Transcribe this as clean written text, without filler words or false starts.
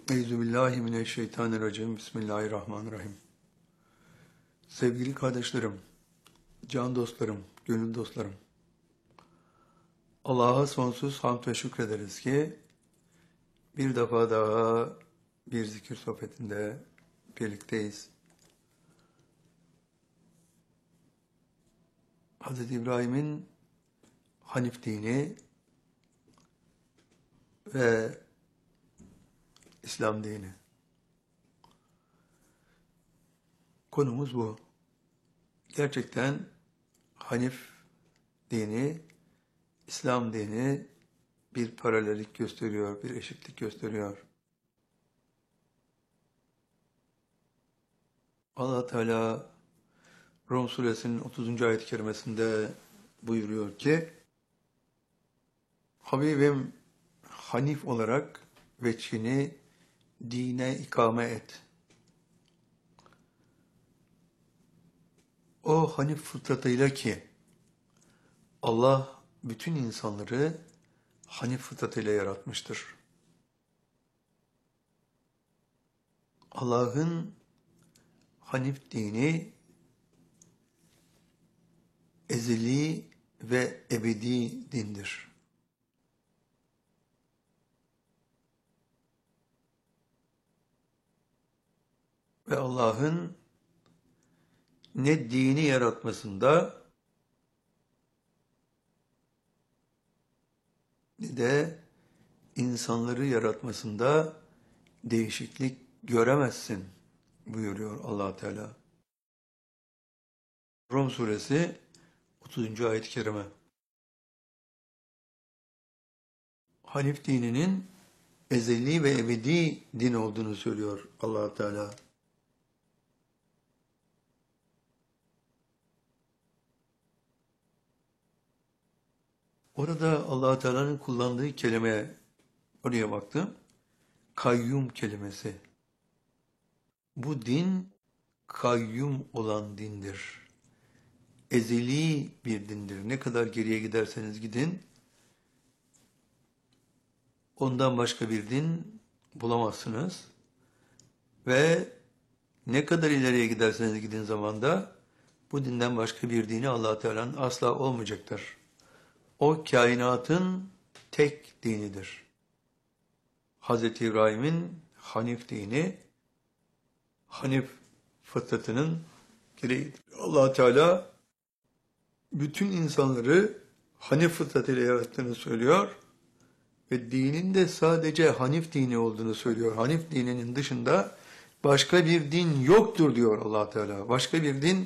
Euzubillahimineşşeytanirracim. Bismillahirrahmanirrahim. Sevgili kardeşlerim, can dostlarım, gönül dostlarım. Allah'a sonsuz hamd ve şükrederiz ki bir defa daha bir zikir sohbetinde birlikteyiz. Hz. İbrahim'in Hanif dini ve İslam dini. Konumuz bu. Gerçekten Hanif dini, İslam dini bir paralellik gösteriyor, bir eşitlik gösteriyor. Allah Teala Rum suresinin 30. ayet-i kerimesinde buyuruyor ki, Habibim Hanif olarak veçhini dine ikame et. O Hanif fıtratıyla ki Allah bütün insanları Hanif fıtratıyla yaratmıştır. Allah'ın Hanif dini ezeli ve ebedi dindir. Ve Allah'ın ne dini yaratmasında ne de insanları yaratmasında değişiklik göremezsin buyuruyor Allah Teala. Rum suresi 30. ayet-i kerime. Hanif dininin ezeli ve ebedi din olduğunu söylüyor Allah Teala. Orada Allah Teala'nın kullandığı kelimeye oraya baktım. Kayyum kelimesi. Bu din kayyum olan dindir. Ezeli bir dindir. Ne kadar geriye giderseniz gidin, ondan başka bir din bulamazsınız. Ve ne kadar ileriye giderseniz gidin zamanda, bu dinden başka bir dini Allah Teala'nın asla olmayacaktır. O kainatın tek dinidir. Hz. İbrahim'in Hanif dini, Hanif fıtratının gereğidir. Allah Teala bütün insanları Hanif fıtratıyla yarattığını söylüyor ve dinin de sadece Hanif dini olduğunu söylüyor. Hanif dininin dışında başka bir din yoktur diyor Allah Teala. Başka bir din